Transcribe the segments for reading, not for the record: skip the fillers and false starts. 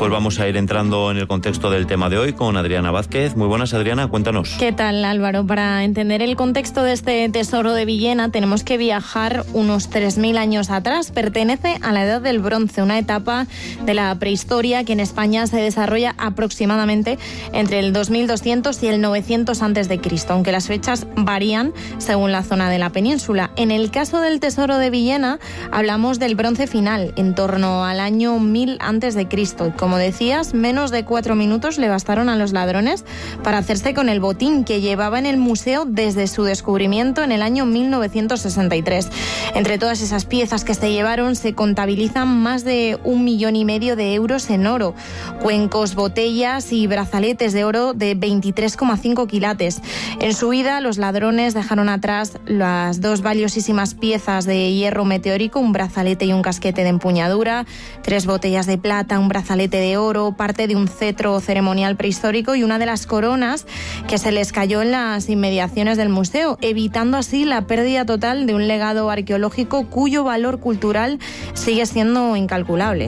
Pues vamos a ir entrando en el contexto del tema de hoy con Adriana Vázquez. Muy buenas, Adriana, cuéntanos. ¿Qué tal, Álvaro? Para entender el contexto de este tesoro de Villena tenemos que viajar unos 3.000 años atrás. Pertenece a la Edad del Bronce, una etapa de la prehistoria que en España se desarrolla aproximadamente entre el 2200 y el 900 a.C., aunque las fechas varían según la zona de la península. En el caso del tesoro de Villena hablamos del Bronce final, en torno al año 1000 a.C. Y como decías, menos de 4 minutos le bastaron a los ladrones para hacerse con el botín que llevaba en el museo desde su descubrimiento en el año 1963. Entre todas esas piezas que se llevaron se contabilizan más de 1,5 millones de euros en oro, cuencos, botellas y brazaletes de oro de 23,5 quilates. En su huida, los ladrones dejaron atrás las 2 valiosísimas piezas de hierro meteórico, un brazalete y un casquete de empuñadura, 3 botellas de plata, un brazalete de oro, parte de un cetro ceremonial prehistórico y una de las coronas que se les cayó en las inmediaciones del museo, evitando así la pérdida total de un legado arqueológico cuyo valor cultural sigue siendo incalculable.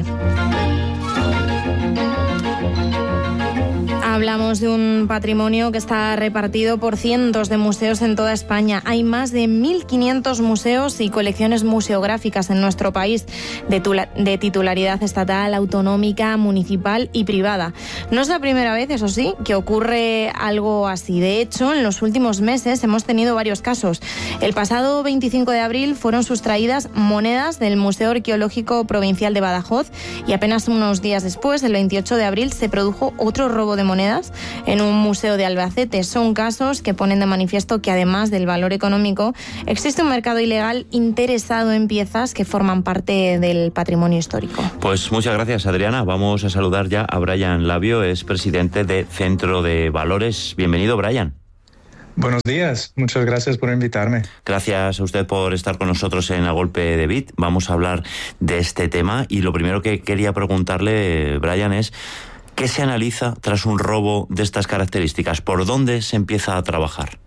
Hablamos de un patrimonio que está repartido por cientos de museos en toda España. Hay más de 1.500 museos y colecciones museográficas en nuestro país, de titularidad estatal, autonómica, municipal y privada. No es la primera vez, eso sí, que ocurre algo así. De hecho, en los últimos meses hemos tenido varios casos. El pasado 25 de abril fueron sustraídas monedas del Museo Arqueológico Provincial de Badajoz y apenas unos días después, el 28 de abril, se produjo otro robo de monedas en un museo de Albacete. Son casos que ponen de manifiesto que además del valor económico, existe un mercado ilegal interesado en piezas que forman parte del patrimonio histórico. Pues muchas gracias, Adriana. Vamos a saludar ya a Brian Labio, es presidente de Centro de Valores. Bienvenido, Brian. Buenos días, muchas gracias por invitarme. Gracias a usted por estar con nosotros en A Golpe de Bit. Vamos a hablar de este tema y lo primero que quería preguntarle, Brian, es ¿qué se analiza tras un robo de estas características? ¿Por dónde se empieza a trabajar?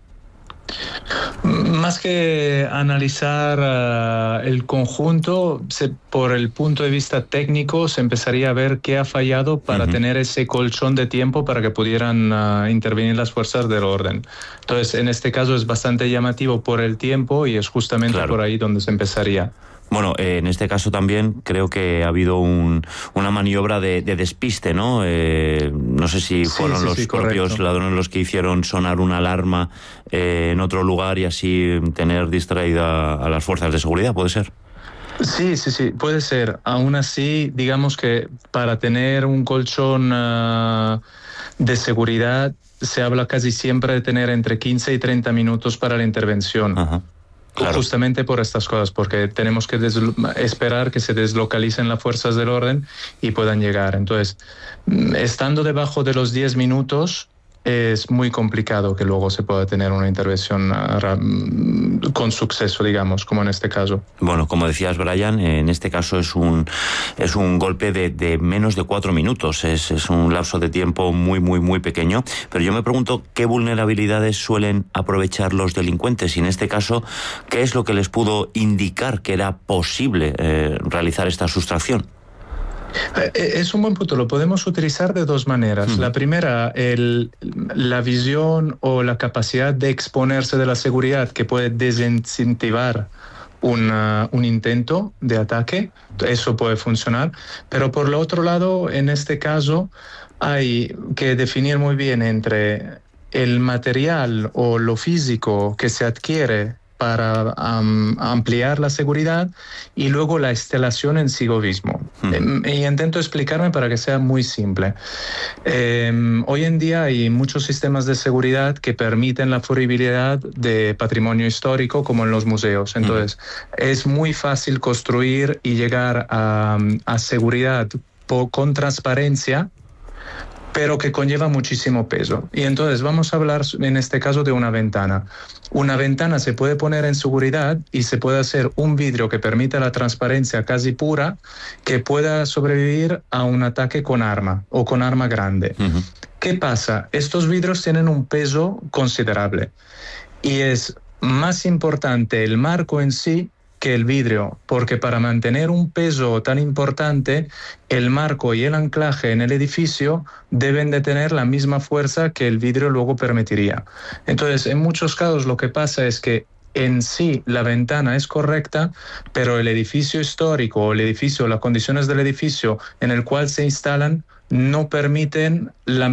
Más que analizar el conjunto, por el punto de vista técnico se empezaría a ver qué ha fallado para tener ese colchón de tiempo para que pudieran intervenir las fuerzas del orden. Entonces, en este caso es bastante llamativo por el tiempo y es justamente por ahí donde se empezaría. Bueno, en este caso también creo que ha habido una maniobra de despiste, ¿no? No sé si fueron los propios ladrones los que hicieron sonar una alarma en otro lugar y así tener distraída a las fuerzas de seguridad, ¿puede ser? Sí, puede ser. Aún así, digamos que para tener un colchón de seguridad se habla casi siempre de tener entre 15 y 30 minutos para la intervención. Ajá. Claro. Justamente por estas cosas, porque tenemos que esperar que se deslocalicen las fuerzas del orden y puedan llegar. Entonces, estando debajo de los 10 minutos, es muy complicado que luego se pueda tener una intervención con suceso, digamos, como en este caso. Bueno, como decías, Brian, en este caso es un golpe de menos de 4 minutos. Es un lapso de tiempo muy pequeño. Pero yo me pregunto qué vulnerabilidades suelen aprovechar los delincuentes y en este caso, ¿qué es lo que les pudo indicar que era posible realizar esta sustracción? Es un buen punto, lo podemos utilizar de 2 maneras. La primera, la visión o la capacidad de exponerse de la seguridad que puede desincentivar un intento de ataque, eso puede funcionar, pero por el otro lado, en este caso, hay que definir muy bien entre el material o lo físico que se adquiere para ampliar la seguridad y luego la instalación en sí mismo. Y intento explicarme para que sea muy simple. Hoy en día hay muchos sistemas de seguridad que permiten la fungibilidad de patrimonio histórico como en los museos. Entonces, es muy fácil construir y llegar a seguridad con transparencia, pero que conlleva muchísimo peso. Y entonces vamos a hablar en este caso de una ventana. Una ventana se puede poner en seguridad y se puede hacer un vidrio que permita la transparencia casi pura, que pueda sobrevivir a un ataque con arma o con arma grande. ¿Qué pasa? Estos vidrios tienen un peso considerable y es más importante el marco en sí que el vidrio, porque para mantener un peso tan importante, el marco y el anclaje en el edificio deben de tener la misma fuerza que el vidrio luego permitiría. Entonces, en muchos casos lo que pasa es que en sí la ventana es correcta, pero el edificio histórico o el edificio, las condiciones del edificio en el cual se instalan no permiten el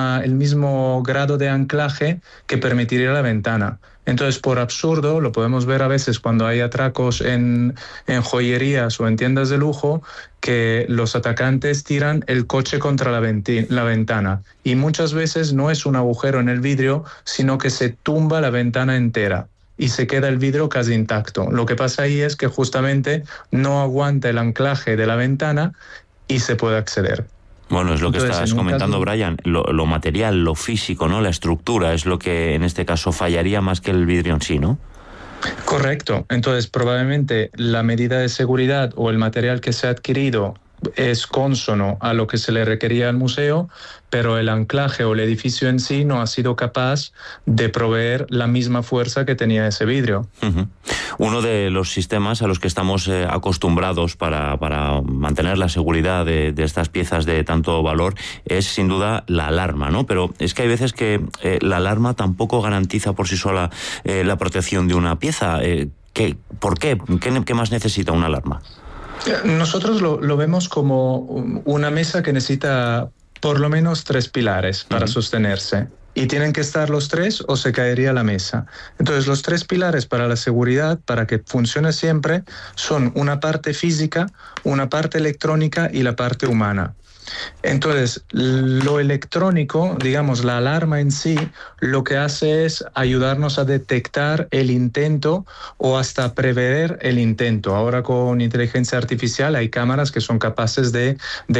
mismo grado de anclaje que permitiría la ventana. Entonces, por absurdo, lo podemos ver a veces cuando hay atracos en joyerías o en tiendas de lujo, que los atacantes tiran el coche contra la ventana. Y muchas veces no es un agujero en el vidrio, sino que se tumba la ventana entera y se queda el vidrio casi intacto. Lo que pasa ahí es que justamente no aguanta el anclaje de la ventana y se puede acceder. Bueno, es lo que estás comentando, Brian, lo material, lo físico, ¿no? La estructura es lo que en este caso fallaría más que el vidrio en sí, ¿no? Correcto. Entonces, probablemente la medida de seguridad o el material que se ha adquirido es consono a lo que se le requería al museo, pero el anclaje o el edificio en sí no ha sido capaz de proveer la misma fuerza que tenía ese vidrio. Uh-huh. Uno de los sistemas a los que estamos acostumbrados para mantener la seguridad de estas piezas de tanto valor es sin duda la alarma, ¿no? Pero es que hay veces que la alarma tampoco garantiza por sí sola la protección de una pieza. ¿Por qué? ¿Qué más necesita una alarma? Nosotros lo vemos como una mesa que necesita por lo menos 3 pilares para sostenerse. Y tienen que estar los 3 o se caería la mesa. Entonces, los 3 pilares para la seguridad, para que funcione siempre, son una parte física, una parte electrónica y la parte humana. Entonces, lo electrónico, digamos, la alarma en sí, lo que hace es ayudarnos a detectar el intento o hasta prever el intento. Ahora con inteligencia artificial hay cámaras que son capaces de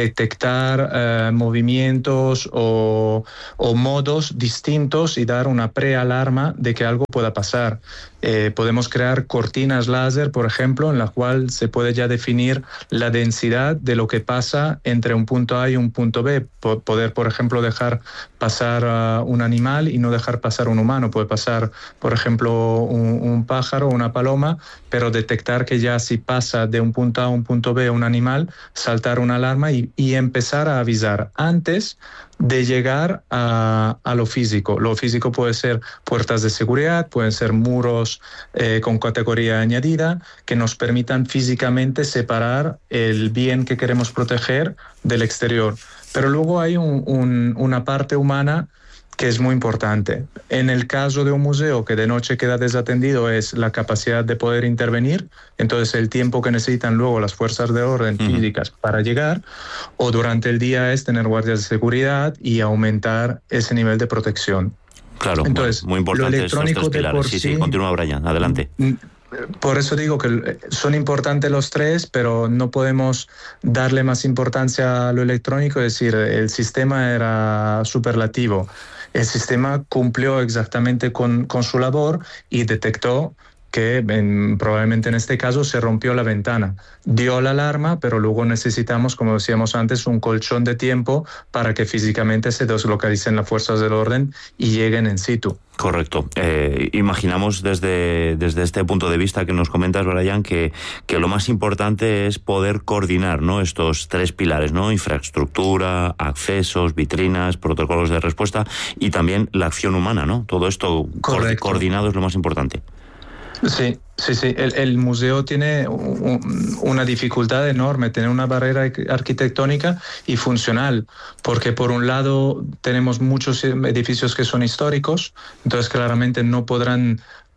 detectar movimientos o modos distintos y dar una prealarma de que algo pueda pasar. Podemos crear cortinas láser, por ejemplo, en la cual se puede ya definir la densidad de lo que pasa entre un punto A y un punto B. Poder, por ejemplo, dejar pasar un animal y no dejar pasar un humano. Puede pasar, por ejemplo, un pájaro o una paloma, pero detectar que ya si pasa de un punto A a un punto B un animal, saltar una alarma y empezar a avisar antes de llegar a lo físico. Lo físico puede ser puertas de seguridad, pueden ser muros con categoría añadida que nos permitan físicamente separar el bien que queremos proteger del exterior. Pero luego hay una parte humana que es muy importante. En el caso de un museo que de noche queda desatendido es la capacidad de poder intervenir, entonces el tiempo que necesitan luego las fuerzas de orden físicas para llegar, o durante el día es tener guardias de seguridad y aumentar ese nivel de protección. Claro, entonces, muy importante estos 3 pilares. Sí, continúa, Brian, adelante. Por eso digo que son importantes los 3, pero no podemos darle más importancia a lo electrónico, es decir, el sistema era superlativo. El sistema cumplió exactamente con su labor y detectó que probablemente en este caso se rompió la ventana. Dio la alarma, pero luego necesitamos, como decíamos antes, un colchón de tiempo para que físicamente se deslocalicen las fuerzas del orden y lleguen en situ. Correcto. Imaginamos desde este punto de vista que nos comentas, Brian, que lo más importante es poder coordinar, ¿no?, estos 3 pilares, ¿no? Infraestructura, accesos, vitrinas, protocolos de respuesta y también la acción humana, ¿no? Todo esto coordinado es lo más importante. Sí. El museo tiene una dificultad enorme, tener una barrera arquitectónica y funcional, porque por un lado tenemos muchos edificios que son históricos, entonces claramente no podrán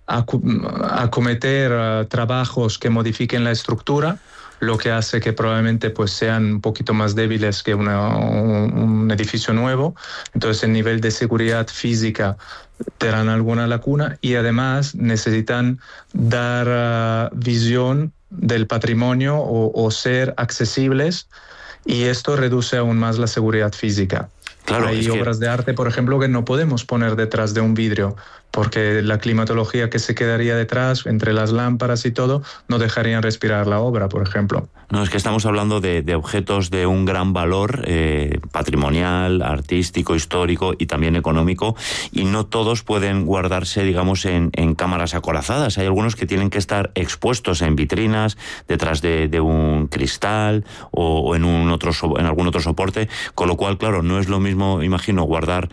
acometer trabajos que modifiquen la estructura, lo que hace que probablemente pues sean un poquito más débiles que un edificio nuevo. Entonces el nivel de seguridad física tendrán alguna lacuna y además necesitan dar visión del patrimonio o ser accesibles, y esto reduce aún más la seguridad física. Claro, hay obras de arte, por ejemplo, que no podemos poner detrás de un vidrio porque la climatología que se quedaría detrás, entre las lámparas y todo, no dejarían respirar la obra, por ejemplo. No, es que estamos hablando de objetos de un gran valor patrimonial, artístico, histórico y también económico, y no todos pueden guardarse, digamos, en cámaras acorazadas. Hay algunos que tienen que estar expuestos en vitrinas, detrás de un cristal o en algún otro soporte, con lo cual, claro, no es lo mismo, imagino, guardar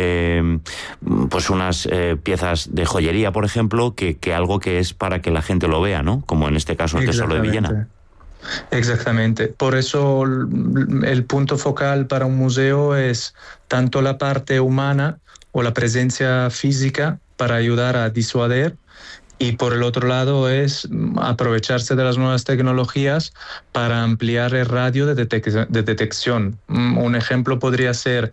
pues unas piezas de joyería, por ejemplo, que algo que es para que la gente lo vea, ¿no? Como en este caso el Tesoro de Villena. Exactamente. Por eso el punto focal para un museo es tanto la parte humana o la presencia física para ayudar a disuadir, y por el otro lado es aprovecharse de las nuevas tecnologías para ampliar el radio de detección. Un ejemplo podría ser,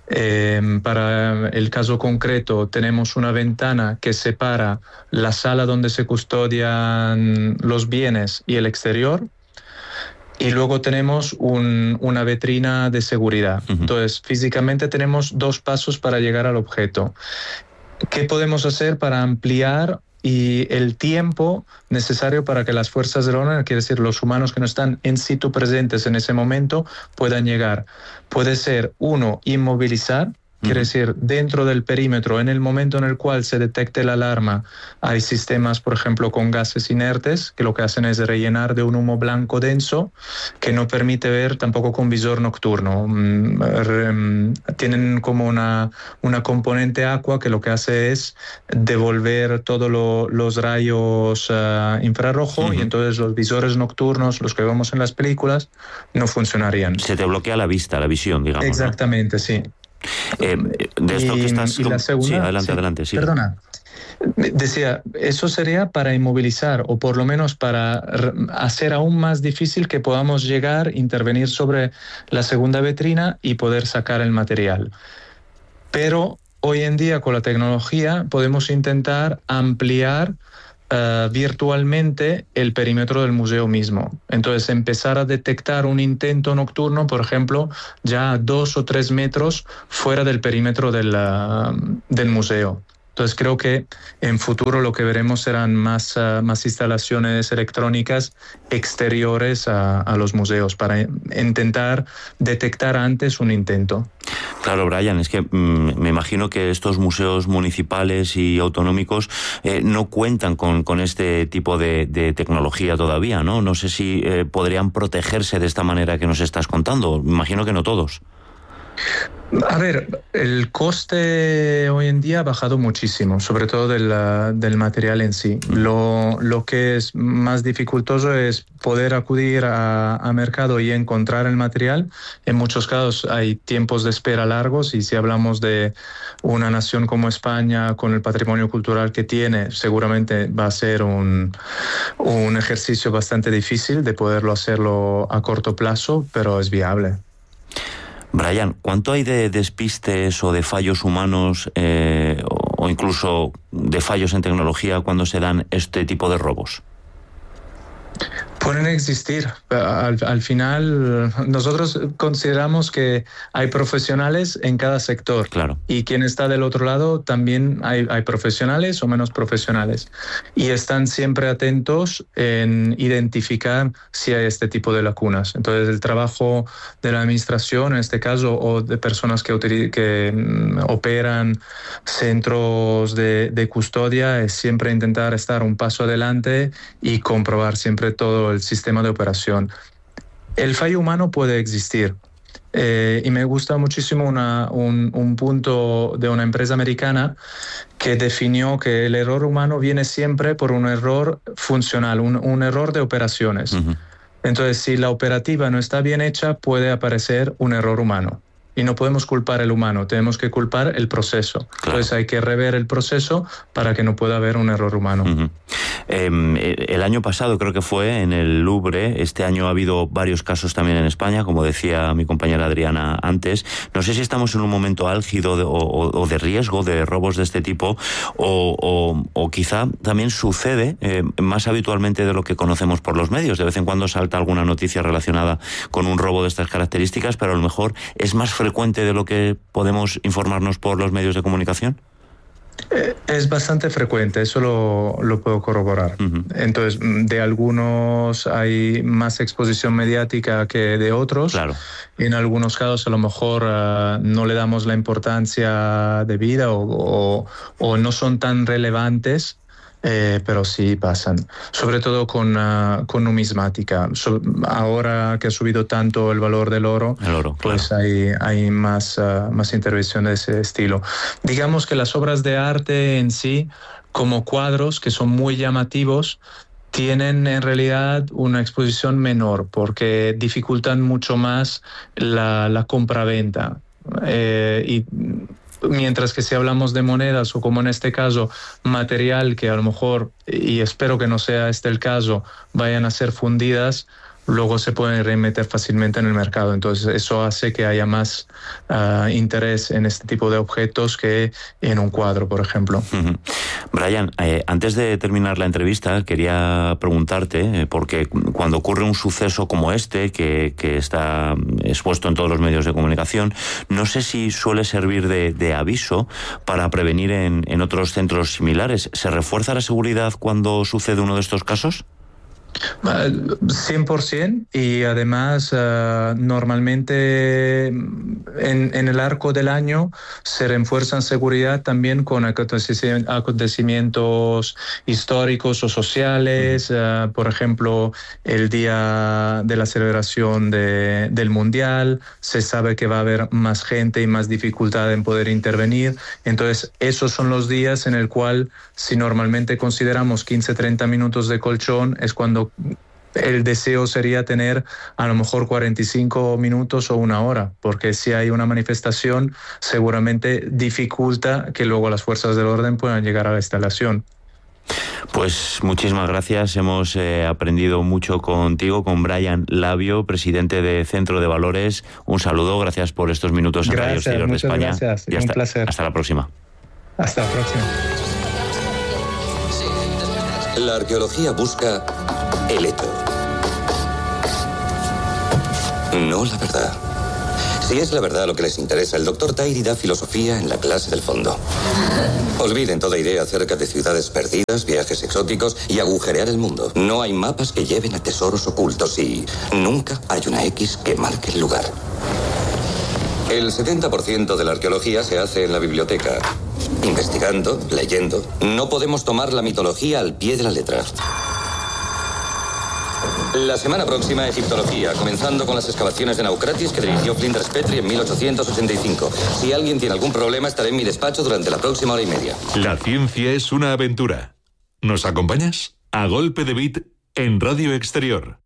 para el caso concreto, tenemos una ventana que separa la sala donde se custodian los bienes y el exterior, y luego tenemos una vitrina de seguridad. Entonces, físicamente tenemos 2 pasos para llegar al objeto. ¿Qué podemos hacer para ampliar el tiempo necesario para que las fuerzas del orden, quiere decir los humanos que no están en situ presentes en ese momento, puedan llegar? Puede ser, uno, inmovilizar. Quiere decir, dentro del perímetro, en el momento en el cual se detecte la alarma, hay sistemas, por ejemplo, con gases inertes, que lo que hacen es rellenar de un humo blanco denso, que no permite ver tampoco con visor nocturno. Tienen como una componente aqua que lo que hace es devolver todos los rayos infrarrojo, y entonces los visores nocturnos, los que vemos en las películas, no funcionarían. Se te bloquea la vista, la visión, digamos. Exactamente, ¿no? Sí. De esto que estás... Y la segunda, sí, adelante. Sí. Perdona. Decía, eso sería para inmovilizar, o por lo menos para hacer aún más difícil que podamos llegar, intervenir sobre la segunda vitrina y poder sacar el material. Pero hoy en día, con la tecnología, podemos intentar ampliar virtualmente el perímetro del museo mismo. Entonces, empezar a detectar un intento nocturno, por ejemplo, ya a 2 o 3 metros fuera del perímetro del museo. Entonces, creo que en futuro lo que veremos serán más instalaciones electrónicas exteriores a los museos para intentar detectar antes un intento. Claro, Brian, es que me imagino que estos museos municipales y autonómicos no cuentan con este tipo de tecnología todavía, ¿no? No sé si podrían protegerse de esta manera que nos estás contando. Me imagino que no todos. A ver, el coste hoy en día ha bajado muchísimo, sobre todo del material en sí. Lo que es más dificultoso es poder acudir a mercado y encontrar el material. En muchos casos hay tiempos de espera largos, y si hablamos de una nación como España, con el patrimonio cultural que tiene, seguramente va a ser un ejercicio bastante difícil de poderlo hacerlo a corto plazo, pero es viable. Brian, ¿cuánto hay de despistes o de fallos humanos o incluso de fallos en tecnología cuando se dan este tipo de robos? Pueden existir. Al final, nosotros consideramos que hay profesionales en cada sector. Claro. Y quien está del otro lado, también hay profesionales o menos profesionales. Y están siempre atentos en identificar si hay este tipo de lagunas. Entonces, el trabajo de la administración, en este caso, o de personas que operan centros de custodia, es siempre intentar estar un paso adelante y comprobar siempre todo el sistema de operación. El fallo humano puede existir, y me gusta muchísimo un punto de una empresa americana que definió que el error humano viene siempre por un error funcional, un error de operaciones. Entonces, si la operativa no está bien hecha, puede aparecer un error humano. Y no podemos culpar al humano, tenemos que culpar el proceso. Claro. Entonces hay que rever el proceso para que no pueda haber un error humano. El año pasado creo que fue en el Louvre. Este año ha habido varios casos también en España, como decía mi compañera Adriana antes. No sé si estamos en un momento álgido o de riesgo de robos de este tipo, o quizá también sucede más habitualmente de lo que conocemos por los medios. De vez en cuando salta alguna noticia relacionada con un robo de estas características, pero a lo mejor es más frecuente de lo que podemos informarnos por los medios de comunicación. Es bastante frecuente, eso lo puedo corroborar. Uh-huh. Entonces, de algunos hay más exposición mediática que de otros. Claro. En algunos casos a lo mejor no le damos la importancia debida o no son tan relevantes. Pero sí pasan, sobre todo con numismática. Ahora que ha subido tanto el valor del oro, pues claro, hay más intervención de ese estilo. Digamos que las obras de arte en sí, como cuadros que son muy llamativos, tienen en realidad una exposición menor porque dificultan mucho más la compraventa. Y mientras que si hablamos de monedas o como en este caso material que a lo mejor, y espero que no sea este el caso, vayan a ser fundidas, luego se pueden remeter fácilmente en el mercado. Entonces eso hace que haya más interés en este tipo de objetos que en un cuadro, por ejemplo. Uh-huh. Brian, antes de terminar la entrevista quería preguntarte, porque cuando ocurre un suceso como este, que está expuesto en todos los medios de comunicación, no sé si suele servir de aviso para prevenir en otros centros similares. ¿Se refuerza la seguridad cuando sucede uno de estos casos? 100%, y además normalmente en el arco del año se refuerzan seguridad también con acontecimientos históricos o sociales, por ejemplo el día de la celebración del Mundial, se sabe que va a haber más gente y más dificultad en poder intervenir. Entonces esos son los días en el cual, si normalmente consideramos 15-30 minutos de colchón, es cuando el deseo sería tener a lo mejor 45 minutos o una hora, porque si hay una manifestación seguramente dificulta que luego las fuerzas del orden puedan llegar a la instalación. Pues muchísimas gracias, hemos aprendido mucho contigo, con Brian Labio, presidente de Centro de Valores. Un saludo, gracias por estos minutos en Radio Exterior de España. Gracias, y un placer. Hasta la próxima. Hasta la próxima. La arqueología busca el hecho, no la verdad. Si es la verdad lo que les interesa, el doctor Tairi da filosofía en la clase del fondo. Olviden toda idea acerca de ciudades perdidas, viajes exóticos y agujerear el mundo. No hay mapas que lleven a tesoros ocultos y nunca hay una X que marque el lugar. El 70% de la arqueología se hace en la biblioteca, investigando, leyendo. No podemos tomar la mitología al pie de la letra. La semana próxima, egiptología, comenzando con las excavaciones de Naucratis que dirigió Flinders Petrie en 1885. Si alguien tiene algún problema, estaré en mi despacho durante la próxima hora y media. La ciencia es una aventura. ¿Nos acompañas? A golpe de beat en Radio Exterior.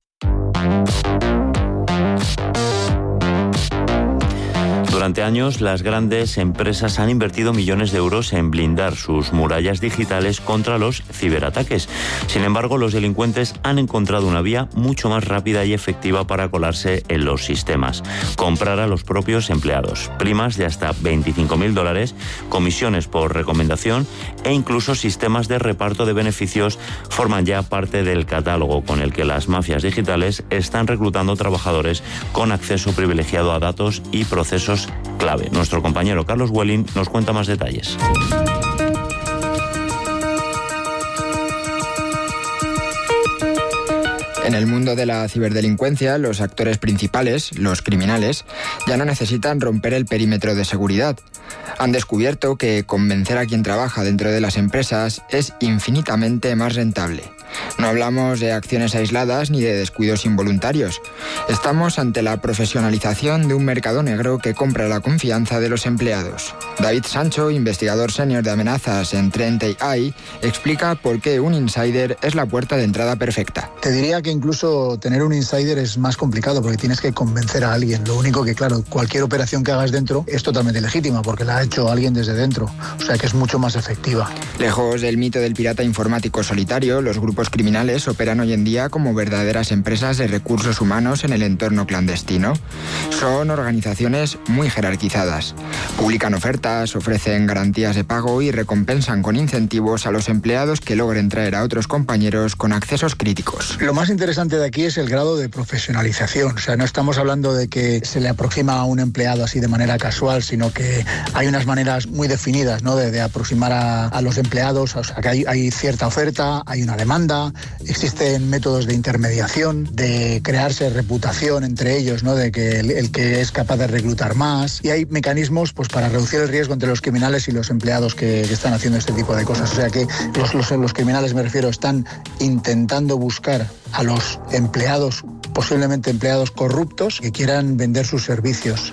Durante años, las grandes empresas han invertido millones de euros en blindar sus murallas digitales contra los ciberataques. Sin embargo, los delincuentes han encontrado una vía mucho más rápida y efectiva para colarse en los sistemas: comprar a los propios empleados. Primas de hasta $25.000, comisiones por recomendación e incluso sistemas de reparto de beneficios forman ya parte del catálogo con el que las mafias digitales están reclutando trabajadores con acceso privilegiado a datos y procesos clave. Nuestro compañero Carlos Welling nos cuenta más detalles. En el mundo de la ciberdelincuencia, los actores principales, los criminales, ya no necesitan romper el perímetro de seguridad. Han descubierto que convencer a quien trabaja dentro de las empresas es infinitamente más rentable. No hablamos de acciones aisladas ni de descuidos involuntarios. Estamos ante la profesionalización de un mercado negro que compra la confianza de los empleados. David Sancho, investigador senior de amenazas en Trend AI, explica por qué un insider es la puerta de entrada perfecta. Te diría que incluso tener un insider es más complicado porque tienes que convencer a alguien. Lo único que, claro, cualquier operación que hagas dentro es totalmente legítima porque la ha hecho alguien desde dentro. O sea que es mucho más efectiva. Lejos del mito del pirata informático solitario, los grupos criminales operan hoy en día como verdaderas empresas de recursos humanos en el entorno clandestino. Son organizaciones muy jerarquizadas. Publican ofertas, ofrecen garantías de pago y recompensan con incentivos a los empleados que logren traer a otros compañeros con accesos críticos. Lo más interesante interesante de aquí es el grado de profesionalización. O sea, no estamos hablando de que se le aproxima a un empleado así de manera casual, sino que hay unas maneras muy definidas, ¿no?, de aproximar a los empleados. O sea, que hay cierta oferta, hay una demanda, existen métodos de intermediación, de crearse reputación entre ellos, ¿no?, de que el que es capaz de reclutar más, y hay mecanismos pues para reducir el riesgo entre los criminales y los empleados que están haciendo este tipo de cosas. O sea que los criminales, me refiero, están intentando buscar a los empleados, posiblemente empleados corruptos, que quieran vender sus servicios.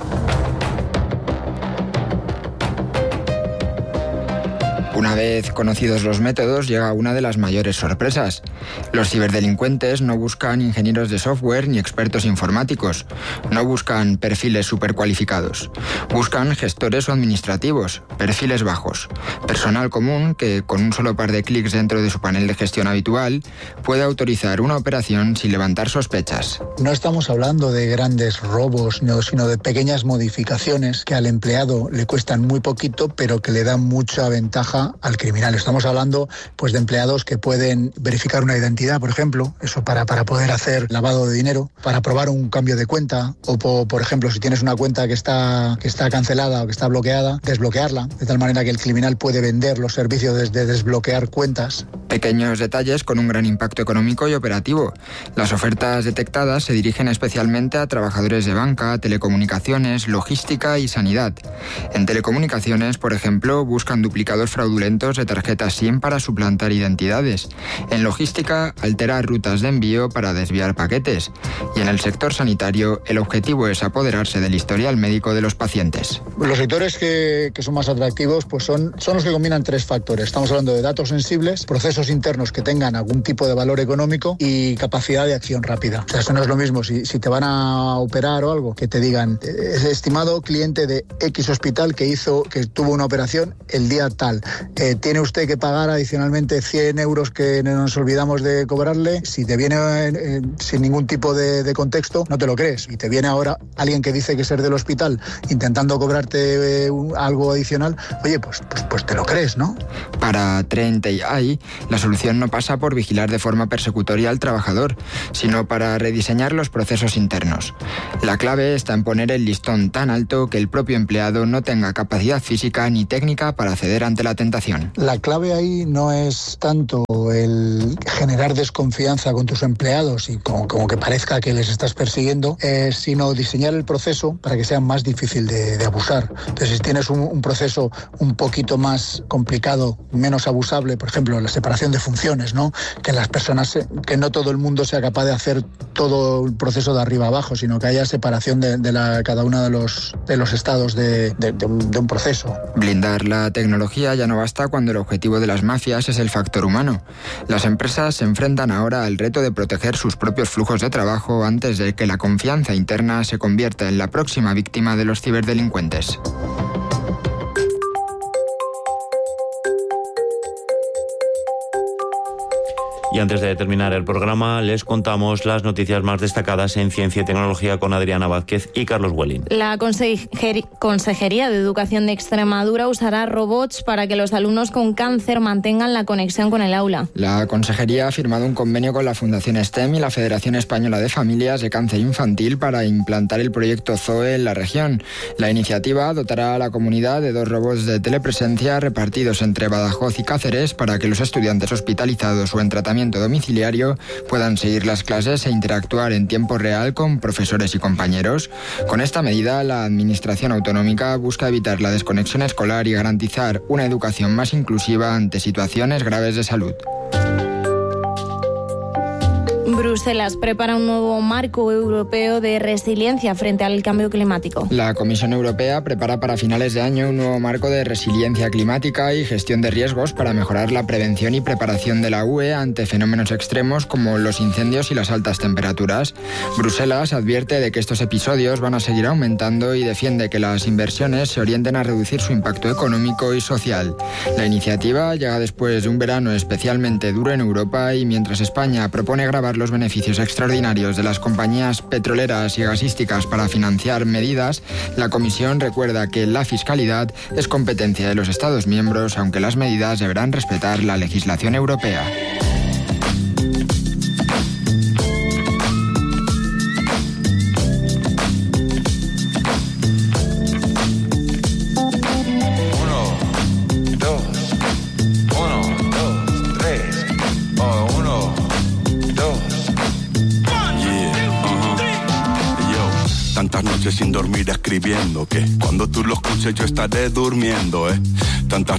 Una vez conocidos los métodos, llega una de las mayores sorpresas. Los ciberdelincuentes no buscan ingenieros de software ni expertos informáticos. No buscan perfiles supercualificados. Buscan gestores o administrativos, perfiles bajos. Personal común que, con un solo par de clics dentro de su panel de gestión habitual, puede autorizar una operación sin levantar sospechas. No estamos hablando de grandes robos, sino de pequeñas modificaciones que al empleado le cuestan muy poquito, pero que le dan mucha ventaja al criminal. Estamos hablando pues de empleados que pueden verificar una identidad, por ejemplo, eso para poder hacer lavado de dinero, para probar un cambio de cuenta, o por ejemplo, si tienes una cuenta que está cancelada o que está bloqueada, desbloquearla, de tal manera que el criminal puede vender los servicios de desbloquear cuentas. Pequeños detalles con un gran impacto económico y operativo. Las ofertas detectadas se dirigen especialmente a trabajadores de banca, telecomunicaciones, logística y sanidad. En telecomunicaciones, por ejemplo, buscan duplicados fraudulentos de tarjetas SIM para suplantar identidades. En logística, alterar rutas de envío para desviar paquetes. Y en el sector sanitario, el objetivo es apoderarse del historial médico de los pacientes. Los sectores que son más atractivos pues son los que combinan tres factores. Estamos hablando de datos sensibles, procesos internos que tengan algún tipo de valor económico y capacidad de acción rápida. O sea, eso no es lo mismo si te van a operar o algo, que te digan, estimado cliente de X hospital que tuvo una operación el día tal. Tiene usted que pagar adicionalmente 100 euros que nos olvidamos de cobrarle. Si te viene sin ningún tipo de contexto, no te lo crees. Y te viene ahora alguien que dice que es del hospital intentando cobrarte algo adicional, oye, pues te lo crees, ¿no? Para Trent AI, la solución no pasa por vigilar de forma persecutoria al trabajador, sino para rediseñar los procesos internos. La clave está en poner el listón tan alto que el propio empleado no tenga capacidad física ni técnica para ceder ante la tentación. La clave ahí no es tanto el generar desconfianza con tus empleados y como que parezca que les estás persiguiendo, sino diseñar el proceso para que sea más difícil de abusar. Entonces, si tienes un proceso un poquito más complicado, menos abusable, por ejemplo, la separación de funciones, ¿no? Que las personas, que no todo el mundo sea capaz de hacer todo el proceso de arriba abajo, sino que haya separación de cada uno de los estados de un proceso. Blindar la tecnología ya no basta cuando el objetivo de las mafias es el factor humano. Las empresas se enfrentan ahora al reto de proteger sus propios flujos de trabajo antes de que la confianza interna se convierta en la próxima víctima de los ciberdelincuentes. Y antes de terminar el programa, les contamos las noticias más destacadas en Ciencia y Tecnología con Adriana Vázquez y Carlos Welling. La Consejería de Educación de Extremadura usará robots para que los alumnos con cáncer mantengan la conexión con el aula. La Consejería ha firmado un convenio con la Fundación STEM y la Federación Española de Familias de Cáncer Infantil para implantar el proyecto ZOE en la región. La iniciativa dotará a la comunidad de 2 robots de telepresencia repartidos entre Badajoz y Cáceres para que los estudiantes hospitalizados o en tratamiento domiciliario puedan seguir las clases e interactuar en tiempo real con profesores y compañeros. Con esta medida, la Administración autonómica busca evitar la desconexión escolar y garantizar una educación más inclusiva ante situaciones graves de salud. Bruselas prepara un nuevo marco europeo de resiliencia frente al cambio climático. La Comisión Europea prepara para finales de año un nuevo marco de resiliencia climática y gestión de riesgos para mejorar la prevención y preparación de la UE ante fenómenos extremos como los incendios y las altas temperaturas. Bruselas advierte de que estos episodios van a seguir aumentando y defiende que las inversiones se orienten a reducir su impacto económico y social. La iniciativa llega después de un verano especialmente duro en Europa y mientras España propone grabar los beneficios extraordinarios de las compañías petroleras y gasísticas para financiar medidas, la Comisión recuerda que la fiscalidad es competencia de los Estados miembros, aunque las medidas deberán respetar la legislación europea. noches sin dormir escribiendo, que cuando tú lo escuches yo estaré durmiendo, Tantas